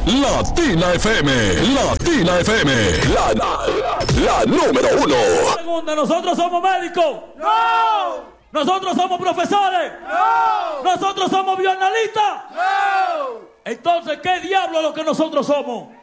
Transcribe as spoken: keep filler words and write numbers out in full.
Latina F M, Latina F M, la, la, la número uno. Segunda, ¿nosotros somos médicos? ¡No! ¿Nosotros somos profesores? ¡No! ¿Nosotros somos bioanalistas? ¡No! Entonces, ¿qué diablo es lo que nosotros somos?